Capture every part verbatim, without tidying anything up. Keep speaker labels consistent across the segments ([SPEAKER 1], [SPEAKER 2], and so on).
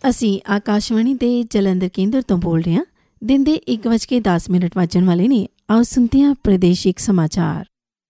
[SPEAKER 1] ਅਸੀਂ ਆਕਾਸ਼ਵਾਣੀ ਦੇ ਜਲੰਧਰ ਕੇਂਦਰ ਤੋਂ ਬੋਲ ਰਹੇ ਹਾਂ। ਦਿਨ ਦੇ ਇੱਕ ਵੱਜ ਕੇ ਦਸ ਮਿੰਟ ਵੱਜਣ ਵਾਲੇ ਨੇ। ਆਓ ਸੁਣਦੇ ਹਾਂ ਪ੍ਰਦੇਸ਼ਿਕ ਸਮਾਚਾਰ।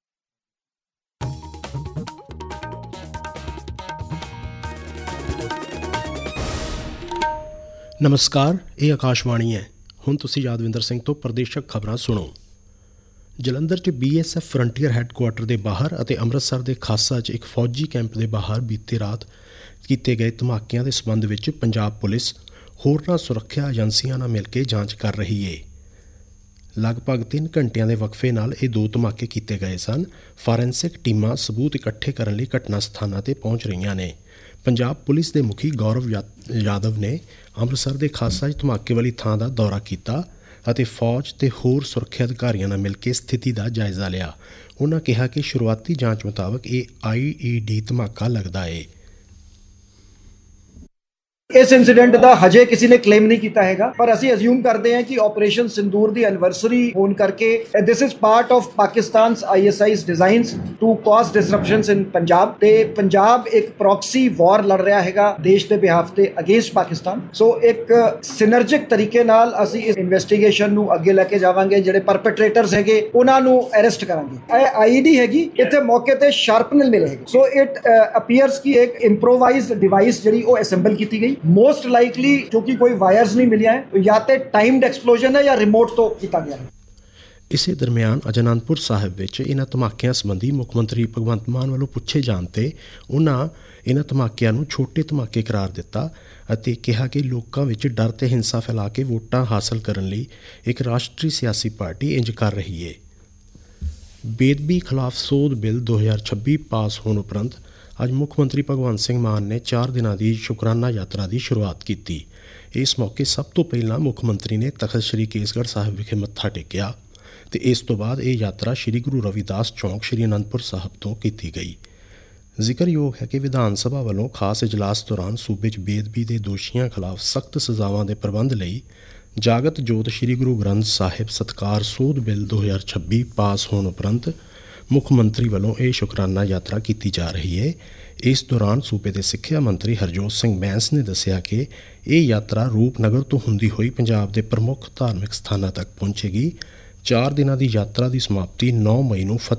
[SPEAKER 2] ਨਮਸਕਾਰ, ਇਹ ਆਕਾਸ਼ਵਾਣੀ ਹੈ। ਹੁਣ ਤੁਸੀਂ ਯਾਦਵਿੰਦਰ ਸਿੰਘ ਤੋਂ ਪ੍ਰਦੇਸ਼ਕ ਖਬਰਾਂ ਸੁਣੋ। ਜਲੰਧਰ 'ਚ B S F frontier headquarter ਦੇ ਬਾਹਰ ਅਤੇ ਅੰਮ੍ਰਿਤਸਰ ਦੇ ਖਾਸਾ 'ਚ ਇੱਕ ਫੌਜੀ ਕੈਂਪ ਦੇ ਬਾਹਰ ਬੀਤੀ ਰਾਤ ਕੀਤੇ ਗਏ ਧਮਾਕਿਆਂ ਦੇ ਸਬੰਧ ਵਿੱਚ ਪੰਜਾਬ ਪੁਲਿਸ ਹੋਰਨਾਂ ਸੁਰੱਖਿਆ ਏਜੰਸੀਆਂ ਨਾਲ ਮਿਲ ਕੇ ਜਾਂਚ ਕਰ ਰਹੀ ਹੈ। ਲਗਭਗ ਤਿੰਨ ਘੰਟਿਆਂ ਦੇ ਵਕਫੇ ਨਾਲ ਇਹ ਦੋ ਧਮਾਕੇ ਕੀਤੇ ਗਏ ਸਨ। ਫਾਰੈਂਸਿਕ ਟੀਮਾਂ ਸਬੂਤ ਇਕੱਠੇ ਕਰਨ ਲਈ ਘਟਨਾ ਸਥਾਨਾਂ 'ਤੇ ਪਹੁੰਚ ਰਹੀਆਂ ਨੇ। ਪੰਜਾਬ ਪੁਲਿਸ ਦੇ ਮੁਖੀ ਗੌਰਵ ਯਾਦਵ ਨੇ ਅੰਮ੍ਰਿਤਸਰ ਦੇ ਖਾਸਾ 'ਚ ਧਮਾਕੇ ਵਾਲੀ ਥਾਂ ਦਾ ਦੌਰਾ ਕੀਤਾ ਅਤੇ ਫੌਜ ਤੇ ਹੋਰ ਸੁਰੱਖਿਆ ਅਧਿਕਾਰੀਆਂ ਨਾਲ ਮਿਲ ਕੇ ਸਥਿਤੀ ਦਾ ਜਾਇਜ਼ਾ ਲਿਆ। ਉਹਨਾਂ ਕਿਹਾ ਕਿ ਸ਼ੁਰੂਆਤੀ ਜਾਂਚ ਮੁਤਾਬਕ ਇਹ ਆਈ ਈ ਡੀ ਧਮਾਕਾ ਲੱਗਦਾ ਹੈ।
[SPEAKER 3] ਇਸ ਇਨਸੀਡੈਂਟ ਦਾ ਹਜੇ ਕਿਸੇ ਨੇ ਕਲੇਮ ਨਹੀਂ ਕੀਤਾ ਹੈਗਾ, ਪਰ ਅਸੀਂ ਅਸਿਊਮ ਕਰਦੇ ਹਾਂ ਕਿ ਆਪਰੇਸ਼ਨ ਸਿੰਦੂਰ ਦੀ ਐਨਵਰਸਰੀ ਹੋਣ ਕਰਕੇ this is part of ਪਾਕਿਸਤਾਨਸ I S eyes designs to ਕਾਜ਼ ਡਿਸਰਪਸ਼ਨਸ ਇਨ ਪੰਜਾਬ। ਤੇ ਪੰਜਾਬ ਇੱਕ ਪ੍ਰੌਕਸੀ ਵਾਰ ਲੜ ਰਿਹਾ ਹੈਗਾ ਦੇਸ਼ ਦੇ ਬਿਹਾਫ ਤੇ ਅਗੇਂਸਟ ਪਾਕਿਸਤਾਨ। ਸੋ ਇੱਕ ਸਿਨਰਜਿਕ ਤਰੀਕੇ ਨਾਲ ਅਸੀਂ ਇਸ ਇਨਵੈਸਟੀਗੇਸ਼ਨ ਨੂੰ ਅੱਗੇ ਲੈ ਕੇ ਜਾਵਾਂਗੇ। ਜਿਹੜੇ ਪਰਪੇਟ੍ਰੇਟਰਸ ਹੈਗੇ ਉਹਨਾਂ ਨੂੰ ਅਰੈਸਟ ਕਰਾਂਗੇ। ਇਹ ਆਈ ਡੀ ਹੈਗੀ, ਇੱਥੇ ਮੌਕੇ ਤੇ ਸ਼ਾਰਪਨਰ ਮਿਲੇ ਹੈਗੇ। ਸੋ ਇਟ ਅਪੀਅਰਸ ਕਿ ਇੱਕ ਇੰਪਰੋਵਾਈਜ਼ਡ ਡਿਵਾਈਸ ਜਿਹੜੀ ਉਹ ਅਸੈਂਬਲ ਕੀਤੀ ਗਈ। ਮੋਸਟ ਲਾਈਕਲੀ ਕਿਉਂਕਿ ਕੋਈ ਵਾਇਰਸ ਨਹੀਂ ਮਿਲਿਆ ਹੈ, ਜਾਂ ਤੇ ਟਾਈਮਡ ਐਕਸਪਲੋਜਨ ਹੈ ਜਾਂ ਰਿਮੋਟ ਤੋਂ ਕੀਤਾ ਗਿਆ ਹੈ।
[SPEAKER 2] ਇਸੇ ਦਰਮਿਆਨ ਅੱਜ ਅਨੰਦਪੁਰ ਸਾਹਿਬ ਵਿੱਚ ਇਹਨਾਂ ਧਮਾਕਿਆਂ ਸੰਬੰਧੀ ਮੁੱਖ ਮੰਤਰੀ ਭਗਵੰਤ ਮਾਨ ਵੱਲੋਂ ਪੁੱਛੇ ਜਾਣ ਤੇ ਉਹਨਾਂ ਇਹਨਾਂ ਧਮਾਕਿਆਂ ਨੂੰ ਛੋਟੇ ਧਮਾਕੇ ਕਰਾਰ ਦਿੱਤਾ ਅਤੇ ਕਿਹਾ ਕਿ ਲੋਕਾਂ ਵਿੱਚ ਡਰ ਤੇ ਹਿੰਸਾ ਫੈਲਾ ਕੇ ਵੋਟਾਂ ਹਾਸਲ ਕਰਨ ਲਈ ਇੱਕ ਰਾਸ਼ਟਰੀ ਸਿਆਸੀ ਪਾਰਟੀ ਇੰਜ ਕਰ ਰਹੀ ਹੈ। ਬੇਅਦਬੀ ਖਿਲਾਫ ਸੋਧ ਬਿੱਲ ਦੋ ਹਜ਼ਾਰ ਛੱਬੀ ਪਾਸ ਹੋਣ ਉਪਰੰਤ ਅੱਜ ਮੁੱਖ ਮੰਤਰੀ ਭਗਵੰਤ ਸਿੰਘ ਮਾਨ ਨੇ ਚਾਰ ਦਿਨਾਂ ਦੀ ਸ਼ੁਕਰਾਨਾ ਯਾਤਰਾ ਦੀ ਸ਼ੁਰੂਆਤ ਕੀਤੀ। ਇਸ ਮੌਕੇ ਸਭ ਤੋਂ ਪਹਿਲਾਂ ਮੁੱਖ ਮੰਤਰੀ ਨੇ ਤਖ਼ਤ ਸ੍ਰੀ ਕੇਸਗੜ੍ਹ ਸਾਹਿਬ ਵਿਖੇ ਮੱਥਾ ਟੇਕਿਆ ਅਤੇ ਇਸ ਤੋਂ ਬਾਅਦ ਇਹ ਯਾਤਰਾ ਸ੍ਰੀ ਗੁਰੂ ਰਵਿਦਾਸ ਚੌਂਕ ਸ੍ਰੀ ਅਨੰਦਪੁਰ ਸਾਹਿਬ ਤੋਂ ਕੀਤੀ ਗਈ। ਜ਼ਿਕਰਯੋਗ ਹੈ ਕਿ ਵਿਧਾਨ ਸਭਾ ਵੱਲੋਂ ਖਾਸ ਇਜਲਾਸ ਦੌਰਾਨ ਸੂਬੇ 'ਚ ਬੇਅਦਬੀ ਦੇ ਦੋਸ਼ੀਆਂ ਖਿਲਾਫ ਸਖਤ ਸਜ਼ਾਵਾਂ ਦੇ ਪ੍ਰਬੰਧ ਲਈ ਜਾਗਤ ਜੋਤ ਸ੍ਰੀ ਗੁਰੂ ਗ੍ਰੰਥ ਸਾਹਿਬ ਸਤਿਕਾਰ ਸੋਧ ਬਿੱਲ ਦੋ ਹਜ਼ਾਰ ਛੱਬੀ ਪਾਸ ਹੋਣ ਉਪਰੰਤ ਮੁੱਖ ਮੰਤਰੀ ਵੱਲੋਂ ਇਹ ਸ਼ੁਕਰਾਨਾ ਯਾਤਰਾ ਕੀਤੀ ਜਾ ਰਹੀ ਹੈ। ਇਸ ਦੌਰਾਨ ਸੂਬੇ ਦੇ ਸਿੱਖਿਆ ਮੰਤਰੀ ਹਰਜੋਤ ਸਿੰਘ ਬੈਂਸ ਨੇ ਦੱਸਿਆ ਕਿ ਇਹ ਯਾਤਰਾ ਰੂਪਨਗਰ ਤੋਂ ਹੁੰਦੀ ਹੋਈ ਪੰਜਾਬ ਦੇ ਪ੍ਰਮੁੱਖ ਧਾਰਮਿਕ ਸਥਾਨਾਂ ਤੱਕ ਪਹੁੰਚੇਗੀ। ਚਾਰ ਦਿਨਾਂ ਦੀ ਯਾਤਰਾ ਦੀ ਸਮਾਪਤੀ ਨੌ ਮਈ ਨੂੰ ਫਤਿਹ